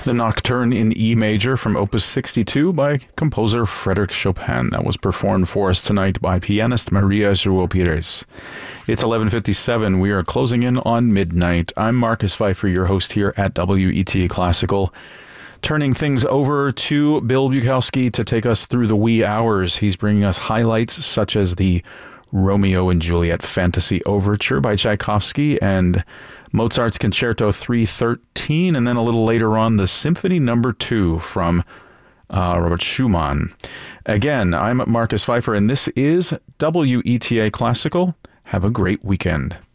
The Nocturne in E major from Opus 62 by composer Frédéric Chopin. That was performed for us tonight by pianist Maria João Pires. It's 11:57. We are closing in on midnight. I'm Marcus Pfeiffer, your host here at WETA Classical. Turning things over to Bill Bukowski to take us through the wee hours. He's bringing us highlights such as the Romeo and Juliet Fantasy Overture by Tchaikovsky and Mozart's Concerto 313, and then a little later on, the Symphony No. 2 from Robert Schumann. Again, I'm Marcus Pfeiffer, and this is WETA Classical. Have a great weekend.